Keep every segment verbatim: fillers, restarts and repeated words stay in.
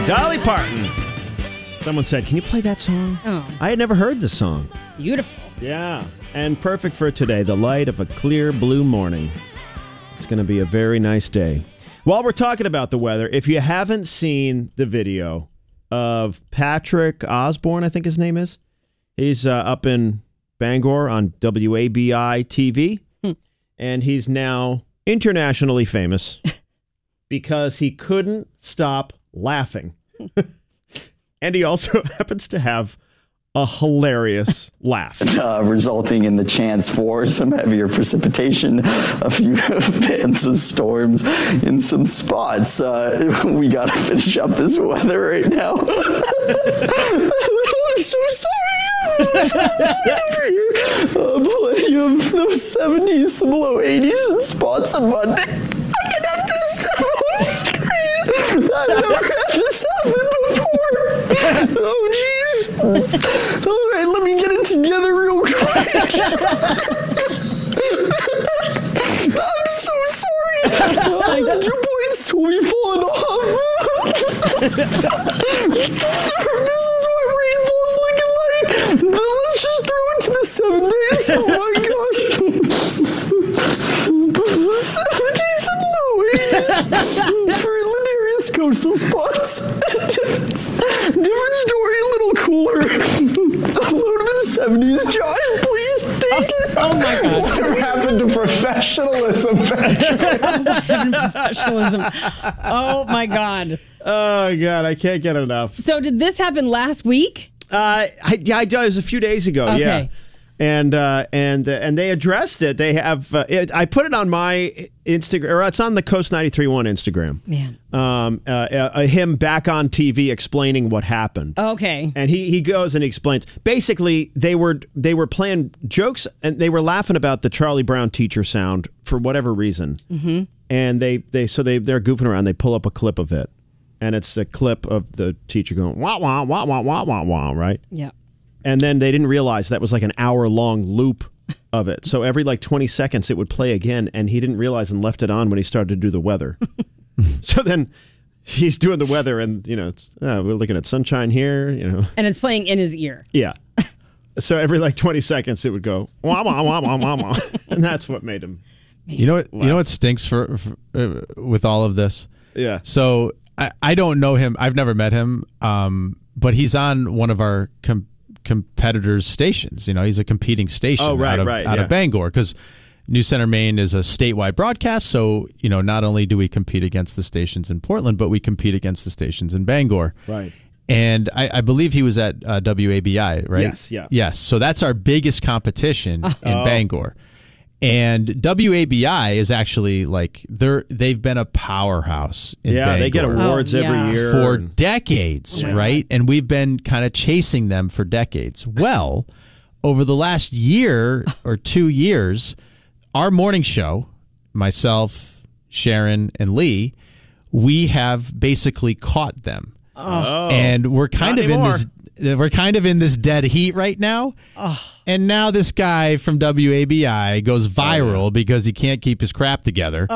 Dolly Parton. Someone said, can you play that song? Oh. I had never heard the song. Beautiful. Yeah. And perfect for today, the light of a clear blue morning. It's going to be a very nice day. While we're talking about the weather, if you haven't seen the video of Patrick Osborne, I think his name is, he's uh, up in Bangor on W A B I T V, hmm. and he's now internationally famous because he couldn't stop laughing. And he also happens to have a hilarious laugh. Uh, resulting in the chance for some heavier precipitation, a few bands of storms in some spots. Uh, we got to finish up this weather right now. I'm so sorry. I'm so sorry. Uh, plenty of those seventies, some low eighties, and spots on Monday. I can have this on screen. I've never had this happen before. Oh, jeez. All right, let me get it together real quick. I'm so sorry. Uh, the two points will be falling off. This is what rainfall is looking like. Then let's just throw it to the seven days. Oh, my gosh. seventies and low eighties for Linares coastal spots. different, different story, a little cooler. A low to the seventies. Josh, please take it. Oh my gosh. What happened to professionalism? Professionalism. Oh my God. Oh, God, I can't get enough. So did this happen last week? Uh, I, yeah, I, it was a few days ago, Okay. yeah. And uh, and uh, and they addressed it. They have. Uh, it, I put it on my Instagram, or it's on the Coast ninety-three point one Instagram. Man. Um, uh, uh, him back on T V explaining what happened. Okay. And he, he goes and he explains. Basically, they were they were playing jokes and they were laughing about the Charlie Brown teacher sound for whatever reason. Mm-hmm. And they they so they they're goofing around. They pull up a clip of it, and it's a clip of the teacher going wah wah wah wah wah wah wah. Right. Yeah. And then they didn't realize that was like an hour-long loop of it. So every like twenty seconds it would play again, and he didn't realize and left it on when he started to do the weather. So then he's doing the weather, and, you know, it's, uh, we're looking at sunshine here, you know. And it's playing in his ear. Yeah. So every like twenty seconds it would go, wah, wah, wah, wah, wah, wah. And that's what made him. You know what? You know what stinks for, for uh, with all of this? Yeah. So I, I don't know him. I've never met him, um, but he's on one of our com- competitors' stations. You know, he's a competing station Oh, right, out of, right, out yeah. of Bangor, because News Center Maine is a statewide broadcast. So, you know, not only do we compete against the stations in Portland, but we compete against the stations in Bangor. Right. And I, I believe he was at uh, W A B I, right? Yes, yeah. Yes. So that's our biggest competition in Bangor. And W A B I is actually like they're they've been a powerhouse in Yeah, Bangor they get awards Oh, every yeah. year. for and- decades, Oh my right? And we've been kind of chasing them for decades. Well, over the last year or two years, our morning show, myself, Sharon, and Lee, we have basically caught them. Oh. And we're kind Not of anymore. in this we're kind of in this dead heat right now. And now this guy from W A B I goes viral Oh, yeah. because he can't keep his crap together.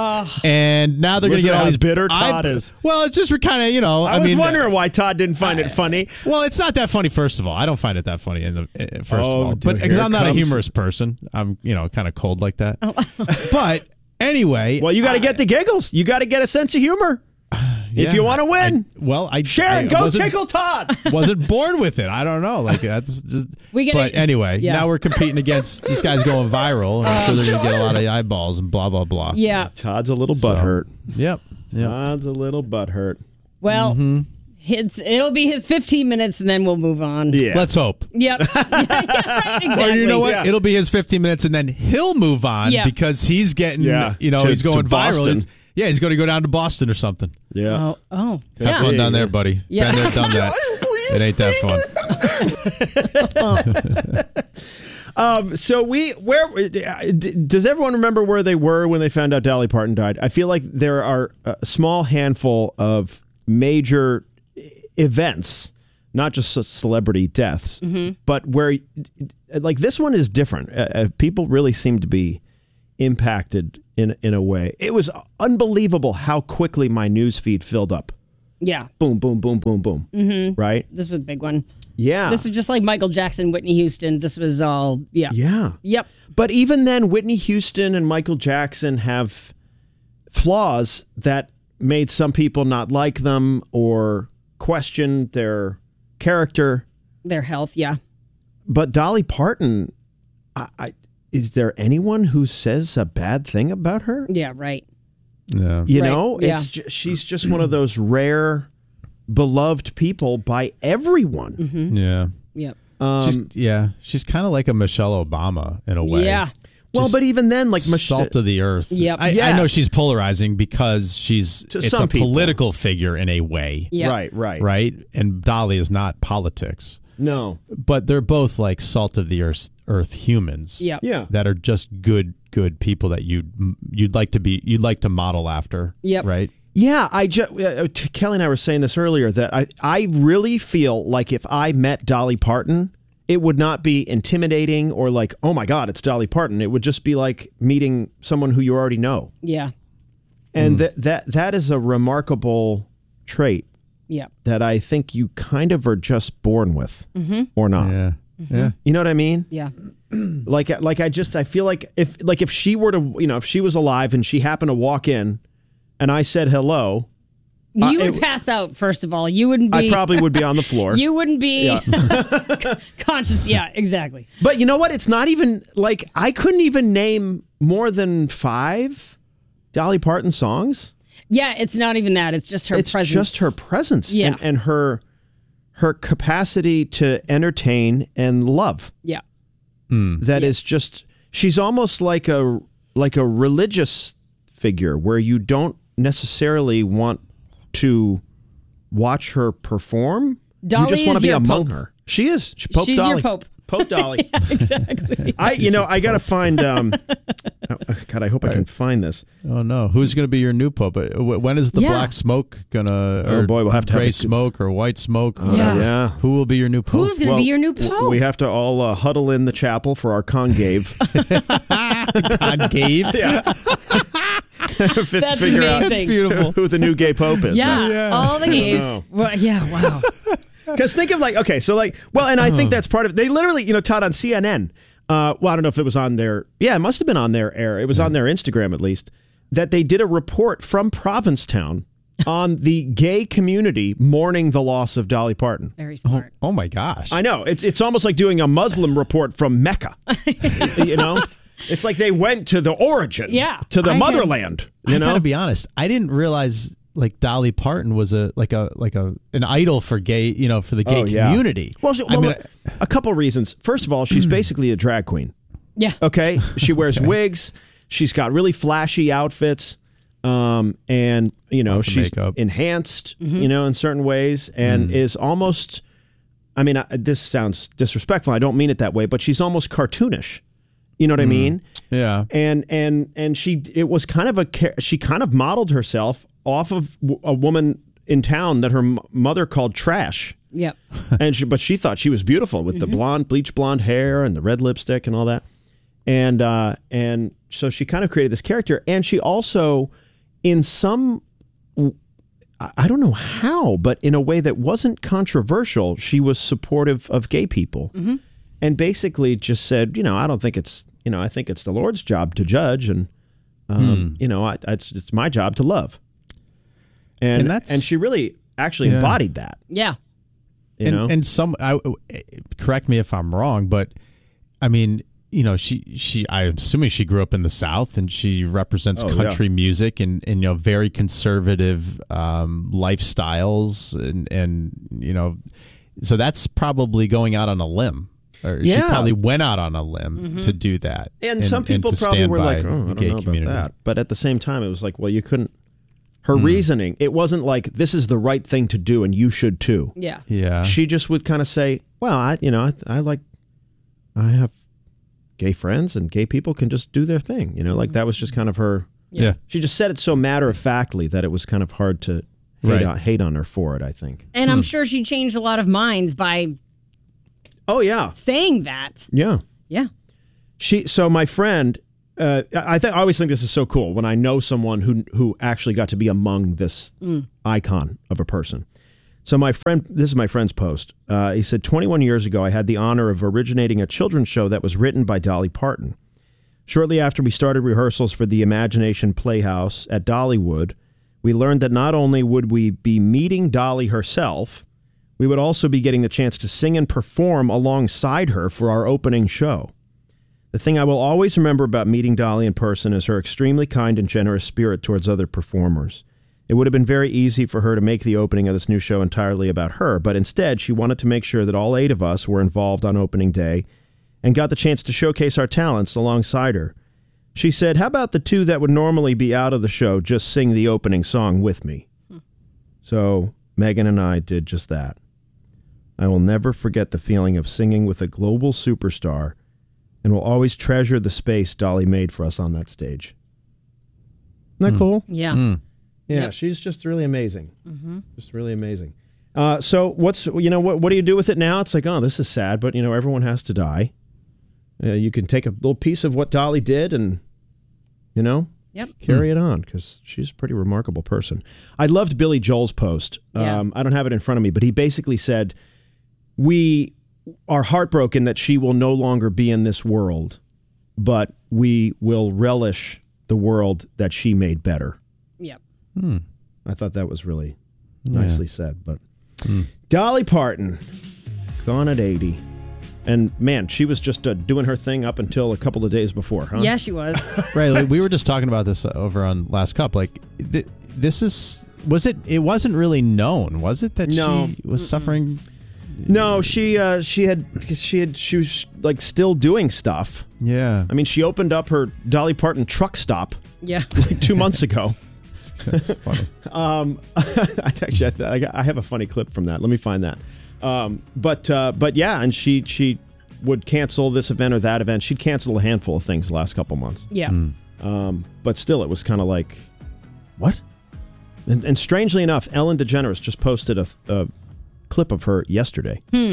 And now they're going to Listen get all how these bitter I- Todd is. Well, it's just we're kind of, you know, I, I, was mean, wondering why Todd didn't find it funny. well, it's not that funny. First of all, I don't find it that funny. In the uh, first Oh, of all, dude, but because here I'm not a comes- humorous person, I'm you know kind of cold like that. But anyway, Well, you got to get the giggles. You got to get a sense of humor. yeah, if you want to win. I, well, I Sharon, I go wasn't- tickle Todd. wasn't born with it. I don't know. Like that's just. We gotta- but anyway, yeah. now we're competing against this guy's going viral, and I'm sure they're gonna get a lot of eyeballs and blah blah blah. Yeah. Todd's a little So, butthurt. Yep. Yep. Todd's a little butthurt. Well, Mm-hmm. it's it'll be his fifteen minutes, and then we'll move on. Yeah. Let's hope. Yep. yeah, yeah, right, exactly. Or you know what? Yeah. It'll be his fifteen minutes, and then he'll move on Yeah. because he's getting, Yeah, you know, to- he's going to viral. Boston. He's- yeah, he's going to go down to Boston or something. Yeah. Oh, oh. Have Yeah. fun down Yeah. there, buddy. Yeah. Been there, done that. It ain't that fun. Um, so we where does everyone remember where they were when they found out Dolly Parton died? I feel like there are a small handful of major events, not just ce- celebrity deaths, but where like this one is different. Uh, uh, people really seem to be impacted in in a way. It was unbelievable how quickly my news feed filled up Yeah. Boom, boom, boom, boom, boom. Mm-hmm. Right? This was a big one. Yeah. This was just like Michael Jackson, Whitney Houston. This was all, yeah. Yeah. Yep. But even then, Whitney Houston and Michael Jackson have flaws that made some people not like them or question their character. Their health, yeah. But Dolly Parton, I, I, is there anyone who says a bad thing about her? Yeah, right. Yeah. You Right, know, yeah. it's ju- she's just one of those rare, beloved people by everyone. Mm-hmm. Yeah. Yep. She's, Um, yeah. She's kind of like a Michelle Obama in a way. Yeah. well, just but even then, like Mich- salt of the earth. Yep. I, I Yes. know she's polarizing because she's To it's some a people. political figure in a way. Yep. right, right, Right? And Dolly is not politics. No, But they're both like salt of the earth, earth humans. Yep. yeah, That are just good, good people that you'd you'd like to be, you'd like to model after. Yep. Right. yeah. I just uh, t- Kelly and I were saying this earlier that I I really feel like if I met Dolly Parton, it would not be intimidating or like, oh my God, it's Dolly Parton. It would just be like meeting someone who you already know, Yeah. and that that that is a remarkable trait Yep. that I think you kind of are just born with, or not. Yeah. Yeah. You know what I mean? Yeah. Like, like I just I feel like if like if she were to, you know, if she was alive and she happened to walk in, and I said hello, You Uh, would it- pass out, first of all. You wouldn't be. I probably would be on the floor. You wouldn't be conscious. Yeah, exactly. But you know what? It's not even like I couldn't even name more than five Dolly Parton songs. Yeah, it's not even that. It's just her It's presence. just her presence Yeah. and, and her her capacity to entertain and love. Yeah. That Yeah. is just she's almost like a like a religious figure where you don't necessarily want to watch her perform. Dolly you just want is to be your among Pope. her. She is. She, Pope She's Dolly. your Pope. Pope Dolly. Exactly. I, you know, I got to find. Um, oh, God, I hope I can find this. Oh no, who's going to be your new pope? Uh, wh- When is the Yeah. black smoke gonna? Oh, or boy, we'll have to have gray a- smoke or white smoke. Yeah. Yeah. Who will be your new pope? Who's going to Well, be your new w- pope? We have to all uh, huddle in the chapel for our conclave. Concave? yeah. F- That's figure out amazing. Beautiful. who the new gay pope is. yeah, Yeah. all the gays. know. Well, yeah, wow. Because think of like, okay, so like, well, and I think that's part of it. They literally, you know, Todd, on C N N, uh, well, I don't know if it was on their, yeah, it must have been on their air. It was on their Instagram at least, that they did a report from Provincetown on the gay community mourning the loss of Dolly Parton. Very smart. Oh my gosh. I know. It's it's almost like doing a Muslim report from Mecca. You know? It's like they went to the origin, Yeah. to the I had- motherland. You I know? gotta be honest. I didn't realize like Dolly Parton was a like a like a an idol for gay, you know, for the gay Oh, yeah. community. Well, she- I well mean, look, a couple reasons. First of all, she's basically a drag queen. Yeah. Okay, she wears wigs. She's got really flashy outfits, um, and you know Lots of she's makeup. enhanced, you know, in certain ways, and is almost. I mean, I, this sounds disrespectful. I don't mean it that way, but she's almost cartoonish. You know what I mean? yeah. And and and she, it was kind of a. cha- She kind of modeled herself off of w- a woman in town that her m- mother called trash. Yep. and she, but she thought she was beautiful with the blonde, bleach blonde hair and the red lipstick and all that. And uh, and so she kind of created this character, and she also, in some, I I don't know how, but in a way that wasn't controversial, she was supportive of gay people, and basically just said, you know, I don't think it's, you know, I think it's the Lord's job to judge, and um, you know, I, it's it's my job to love. And And that's- and she really actually Yeah. embodied that. Yeah. You and, know, and some I, correct me if I'm wrong, but I mean, you know, she she I'm assuming she grew up in the South and she represents Oh, country music and, and you know very conservative um, lifestyles and and you know, so that's probably going out on a limb. Or she Yeah. probably went out on a limb to do that. And, some people to probably stand were by like, oh, I the don't gay know about community. that. But at the same time, it was like, well, you couldn't. Her reasoning, it wasn't like, this is the right thing to do and you should too. Yeah. Yeah. She just would kind of say, well, I, you know, I, I like, I have gay friends and gay people can just do their thing. You know, like that was just kind of her. yeah. She just said it so matter of factly that it was kind of hard to hate, Right. on, hate on her for it, I think. And I'm sure she changed a lot of minds by Oh, yeah. saying that. Yeah. Yeah. She, so my friend, uh, I, th- I always think this is so cool when I know someone who who actually got to be among this mm. icon of a person. So my friend, this is my friend's post. Uh, he said, twenty-one years ago, I had the honor of originating a children's show that was written by Dolly Parton. Shortly after we started rehearsals for the Imagination Playhouse at Dollywood, we learned that not only would we be meeting Dolly herself, we would also be getting the chance to sing and perform alongside her for our opening show. The thing I will always remember about meeting Dolly in person is her extremely kind and generous spirit towards other performers. It would have been very easy for her to make the opening of this new show entirely about her, but instead she wanted to make sure that all eight of us were involved on opening day and got the chance to showcase our talents alongside her. She said, how about the two that would normally be out of the show just sing the opening song with me? Hmm. So Megan and I did just that. I will never forget the feeling of singing with a global superstar and will always treasure the space Dolly made for us on that stage. Isn't that mm. cool? Yeah. Mm. Yeah, yep. She's just really amazing. Mm-hmm. Just really amazing. Uh, so what's, you know, what what do you do with it now? It's like, oh, this is sad, but, you know, everyone has to die. Uh, you can take a little piece of what Dolly did and, you know, yep. carry mm. it on because she's a pretty remarkable person. I loved Billy Joel's post. Yeah. Um, I don't have it in front of me, but he basically said, we are heartbroken that she will no longer be in this world, but we will relish the world that she made better. Yep. Hmm. I thought that was really yeah. nicely said. But hmm. Dolly Parton, gone at eighty. And man, she was just uh, doing her thing up until a couple of days before, huh? Yeah, she was. Right. Like, we were just talking about this over on Last Cup. Like, th- this is, was it, it wasn't really known, was it, that no. she was Mm-mm. suffering? No, she uh, she had she had she was like still doing stuff. Yeah, I mean, she opened up her Dolly Parton truck stop. Yeah, like two months ago. That's funny. um, I actually I, th- I have a funny clip from that. Let me find that. Um, but uh, but yeah, and she she would cancel this event or that event. She'd cancel a handful of things the last couple months. Yeah. Mm. Um, but still, it was kind of like, what? And, and strangely enough, Ellen DeGeneres just posted a. a clip of her yesterday. Hmm.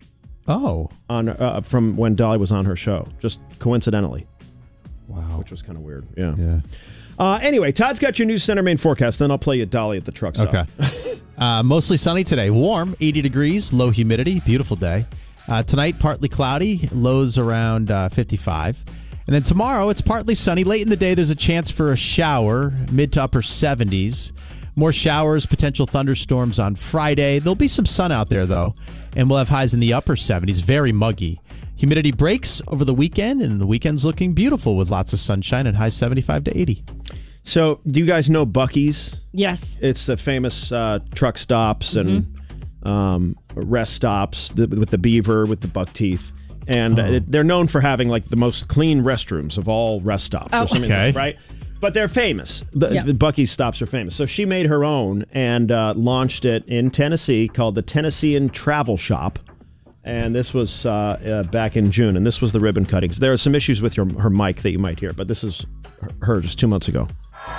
Oh. On uh, from when Dolly was on her show, just coincidentally. Wow. Which was kind of weird. Yeah. Yeah. Uh, anyway, Todd's got your News Center main forecast. Then I'll play you Dolly at the truck stop. Okay. uh, mostly sunny today. Warm, eighty degrees, low humidity. Beautiful day. Uh, tonight, partly cloudy. Lows around uh, fifty-five. And then tomorrow, it's partly sunny. Late in the day, there's a chance for a shower, mid to upper seventies. More showers, potential thunderstorms on Friday. There'll be some sun out there, though, and we'll have highs in the upper seventies. Very muggy. Humidity breaks over the weekend, and the weekend's looking beautiful with lots of sunshine and highs seventy-five to eighty. So, do you guys know Buc-ee's? Yes. It's the famous uh, truck stops mm-hmm. and um, rest stops the, with the beaver, with the buck teeth. And oh. it, they're known for having, like, the most clean restrooms of all rest stops. Oh. Or something okay. like, right? But they're famous. The, yeah. the Buc-ee's stops are famous. So she made her own and uh, launched it in Tennessee called the Tennessean Travel Shop. And this was uh, uh, back in June. And this was the ribbon cuttings. There are some issues with your, her mic that you might hear, but this is her just two months ago.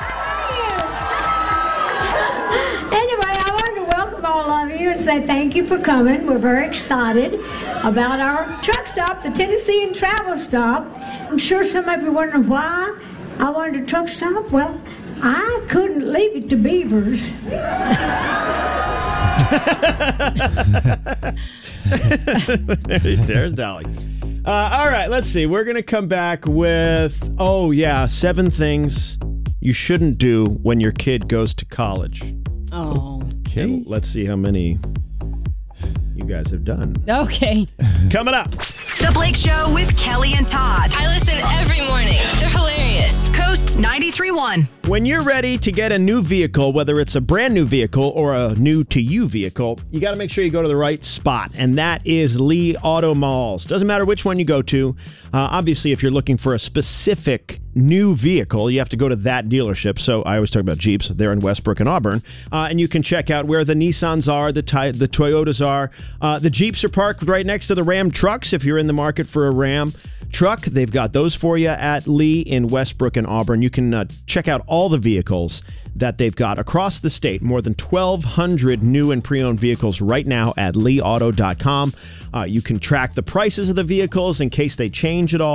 Anyway, I wanted to welcome all of you and say thank you for coming. We're very excited about our truck stop, the Tennessean Travel Stop. I'm sure some of you are wondering why I wanted a truck stop. Well, I couldn't leave it to beavers. There's Dolly. Uh, all right, let's see. We're going to come back with, oh, yeah, seven things you shouldn't do when your kid goes to college. Oh. Okay. And let's see how many you guys have done. Okay. Coming up. The Blake Show with Kelly and Todd. I listen every morning. They're hilarious. Coast ninety-three point one. When you're ready to get a new vehicle, whether it's a brand new vehicle or a new to you vehicle, you got to make sure you go to the right spot, and that is Lee Auto Malls. Doesn't matter which one you go to. Uh, obviously, if you're looking for a specific new vehicle, you have to go to that dealership. So I always talk about Jeeps. They're in Westbrook and Auburn. Uh, and you can check out where the Nissans are, the ty- the Toyotas are. Uh, the Jeeps are parked right next to the Ram trucks. If you're in the market for a Ram truck, they've got those for you at Lee in Westbrook and Auburn. You can uh, check out all the vehicles that they've got across the state. More than twelve hundred new and pre-owned vehicles right now at lee auto dot com. Uh, you can track the prices of the vehicles in case they change at all.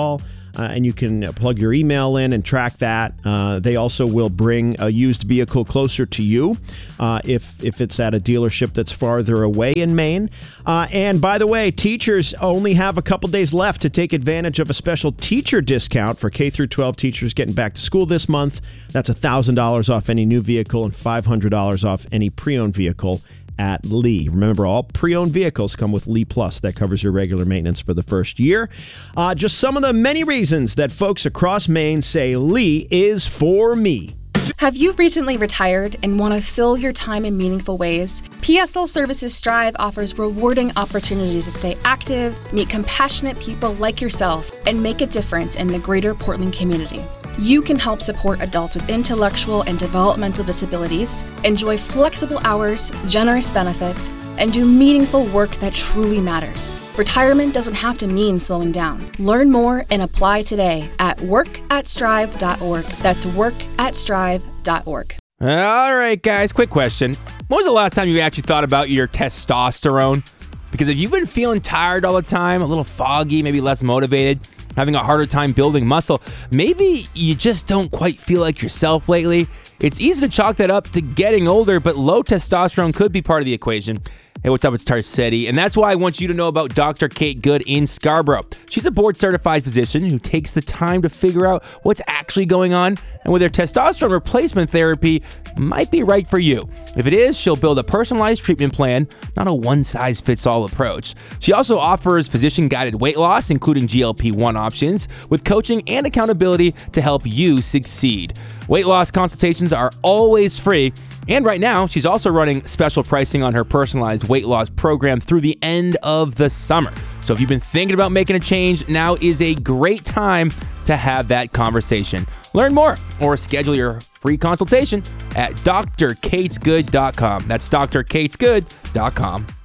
uh, and you can uh, plug your email in and track that. Uh, they also will bring a used vehicle closer to you uh, if, if it's at a dealership that's farther away in Maine. Uh, and by the way, teachers only have a couple days left to take advantage of a special teacher discount for K through twelve teachers getting back to school this month. That's one thousand dollars off any new vehicle and five hundred dollars off any pre-owned vehicle at Lee. Remember, all pre-owned vehicles come with Lee Plus. That covers your regular maintenance for the first year. Uh, just some of the many reasons that folks across Maine say Lee is for me. Have you recently retired and want to fill your time in meaningful ways? P S L Services Strive offers rewarding opportunities to stay active, meet compassionate people like yourself, and make a difference in the greater Portland community. You can help support adults with intellectual and developmental disabilities, enjoy flexible hours, generous benefits, and do meaningful work that truly matters. Retirement doesn't have to mean slowing down. Learn more and apply today at work at strive dot org. That's work at strive dot org. All right, guys, quick question. When was the last time you actually thought about your testosterone? Because if you've been feeling tired all the time, a little foggy, maybe less motivated, having a harder time building muscle, maybe you just don't quite feel like yourself lately. It's easy to chalk that up to getting older, but low testosterone could be part of the equation. Hey, what's up? It's Tarcetti, and that's why I want you to know about Doctor Kate Good in Scarborough. She's a board-certified physician who takes the time to figure out what's actually going on, and with her testosterone replacement therapy, might be right for you. If it is, she'll build a personalized treatment plan, not a one-size-fits-all approach. She also offers physician-guided weight loss, including G L P one options, with coaching and accountability to help you succeed. Weight loss consultations are always free, and right now, she's also running special pricing on her personalized weight loss program through the end of the summer. So if you've been thinking about making a change, now is a great time to have that conversation. Learn more or schedule your free consultation at d r kates good dot com. That's d r kates good dot com.